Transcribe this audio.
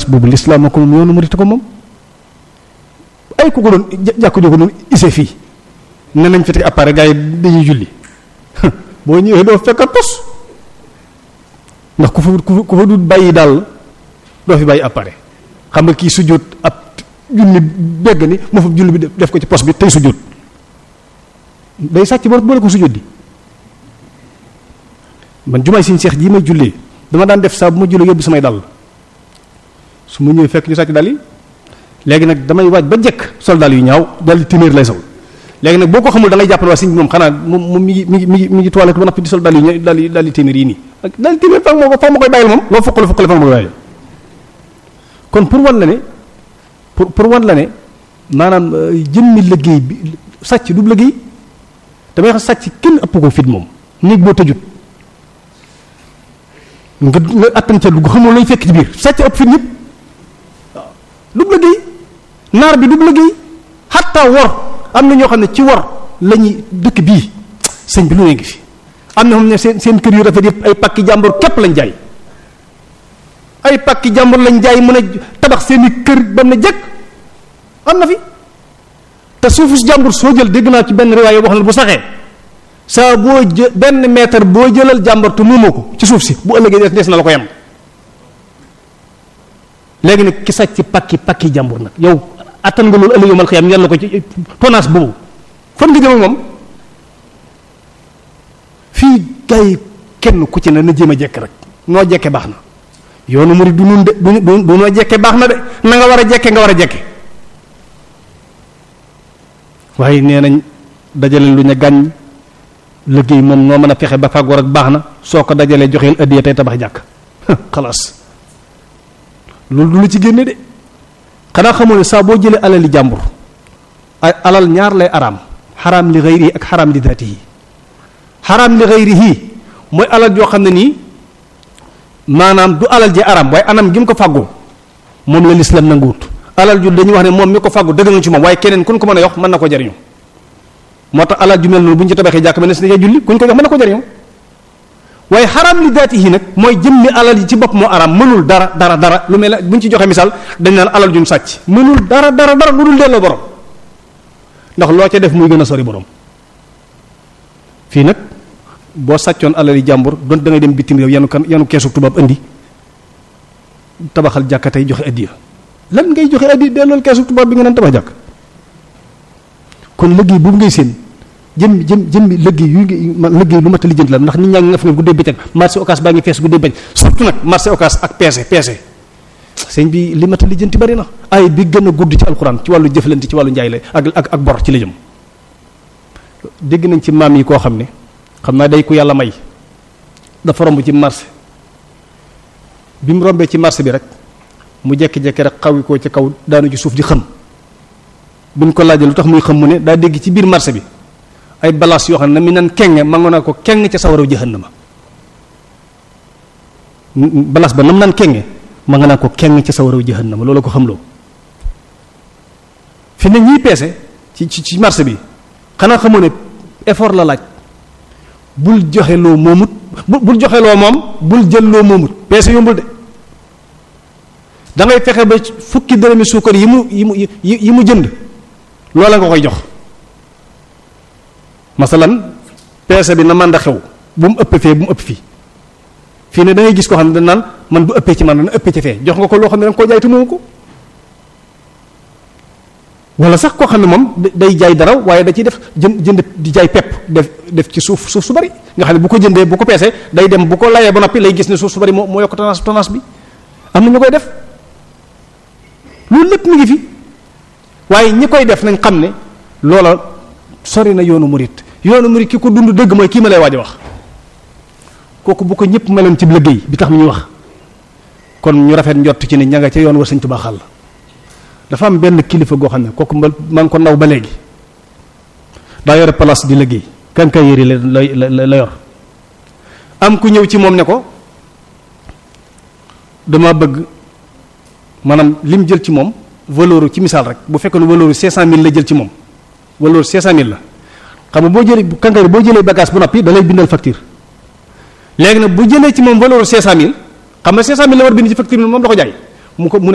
place boobu l'islam ko moom yoonu murit ko moom ay ku ko doon jàkk jo ko doon ise fii ne nañ fi teg appareil gars yi dañuy julli boo ñëwee doo fekkat pos ndax ku fa du bàyyi daal doo fi bàyyi appareil xam nga kii sujjóot ab junni begg ni moo fa julli bi def ko ci pos bi tey sujjóot day sàcc boole ko sujjóot di man jumaay Sëriñ Seex ji may jullee dama daan def saa bu ma jullee yóbbu samay dàll su ma ñëwee fekk ñu sàcc dàll yi léegi nag damay waaj ba jekk sol dàll yu ñaaw dàll yi téeméer lay sol léegi nag boo ko xamul da ngay jàpp ne waa sëñ bi moom xanaa moom mi ngi toilette ba noppi di sol dàll yi téeméer yi nii ak dàll yi téeméer fa ma koy bàyyil moom loo foqale fa ma koy bàyyil kon pour wan la ne pour wan la ne maanaam jëmmi liggéey bi sàcc du liggéey damay wax sàcc kenn ëpp ko fit moom néeg boo tëjut nga attan ca dugg xamoo lay fekk ci biir sàcc ëpp fit ñëpp waaw du liggéey naar bi du liggéey xatta wor am na ñoo xam ne ci wor lañuy dëkk bii sëñ bi lu ne ngi fi am na xam ne seen kër yu rafet yëpp ay pàkki jàmbur képp lañ jaay ay pàkki jàmbur lañ jaay mën a tabax seeni kër ba mu ne jëkk am na fi te suufu jàmbur soo jël dégg naa ci benn riwaay boo xam ne bu saxee saa boo benn mètre boo jëlal jàmbur te moomoo ko ci suuf si bu ëllëgee des na la ko yem léegi nag ki sàcc ci pàkki jàmbur nag yow attan nga loolu ëllëg yomal xiyam yàlla ko ci tonnage boobu fan nga jëm moom fii gars yi kenn ku ci ne na jéem a jekk rek noo jekke baax na yoonu murid du nun de du noo jekke baax na de na nga war a jekke nga war a jekke waaye nee nañ dajale lu ñu gàññ liggéey moom noo mën a fexe ba fàggoor ak baax na soo ko dajalee joxeel addiya tey tabax jàkk xalaas loolu du lu ci génne de xanaa xamoo ne saa boo jëlee alali jàmbur ay alal ñaar lay araam xaraam li xayrihi ak xaraam li daatihi xaraam li xayrihi mooy alal joo xam ne nii maanaam du alal ji araam waaye anam gi mu ko fàggoo moom la lislaam nanguwut alal ju dañuy wax ne moom mi ko fàggu dëgg na ci moom waaye keneen kun ko mën a yox mën na ko jariñu moo tax alal ju mel noonu bu ñu ci tabaxee jàkk mel ne si ne julli kuñ ko jox mën na ko jariñu waaye xaraam li daatihi nag mooy jëmmi alal yi ci bopp moo araam mënul dara lu mel ne bu ñu ci joxee misaal dañ naan alal juñ sàcc mënul dara lu dul delloo borom ndax loo ca def muy gën a sori borom fii nag boo sàccoon alal yi jàmbur doon da ngay dem bitim réew yanu keesu tubaab indi tabaxal jàkka tey joxe addiya lan ngay joxe addiya dellool keesu tubaab bi nga naan tabax jàkk kon liggéey boobu ngay seen jëmmi liggéey liggéey lu mat a lijjanti la ndax nit ñaa ngi nga fa guddee bëccëg marché Ocass baa ngi fees guddee bëccëg surtout nag marché Ocass ak peese sëñ bi li mat a lijjanti bari na ay bi gën a gudd ci alxuraan ci wàllu jëflante ci wàllu njaay la ak bor ci la jëm dégg nañ ci maam yi koo xam ne xam naa day ku yàlla may dafa romb ci marché bi mu rombee ci marché bi rek mu jekki-jekki rek xawi koo ci kaw daanu ci suuf di xëm buñ ko laajee lu tax muy xam mu ne daa dégg ci biir marché bi ay balaas yoo xam ne mi nan kenge ma nga naa ko keng ca sawaraw jahannama balaas ba nam naan kenge ma nga naa ko keng ca sawaraw jahannama loolu ko xamloo fi ne ñiy peese ci marché bi xanaa xamoo ne effort la laaj bul joxe loo moomut bul joxe loo moom bul jël loo moomut peese yombul de da ngay fexe ba fukki dërëmi suukar yi mu jënd loola nga koy jox masalan peese bi na mànda xew bu mu ëpp fee bu mu ëpp fii ne da ngay gis koo xam ne dañ naan man bu ëppee ci man na ëppee ci fee jox nga ko loo xam ne da nga koo jaay te moomu ko wala sax koo xam ne moom day jaay dara waaye da ciy def jënd di jaay pepp def ci suuf su bari nga xam ne bu ko jëndee bu ko peesee day dem bu ko layee ba noppi lay gis ne suuf su bari moo yokk tonnage bi am na ñu koy def loolu lépp mi ngi fi waaye ñi koy def nañ xam ne loola sori na yoonu murit ki ko dund dëgg mooy kii ma lay waaj a wax kooku bu ko ñëpp meloon ci liggéey bi tax mu ñuy wax kon ñu rafet njott ci ne ña nga ca yoon war Sëñ Tuubaa xàll dafa am benn kilifa goo xam ne kooku maa ngi ko ndaw ba léegi daa yore place di liggéey kanka yëri la yor am ku ñëw ci moom ne ko dama bëgg maanaam lim jël ci moom valeur ci misaal rek bu fekkoon valeur 500000 la jël ci moom valeur 500000 la xam nga boo jëlee bagage bu noppi da lay bindal facture léegi nag bu jëlee ci moom valeur 500000 xam nga 500000 la war bind ci facture bi moom da ko jaay mu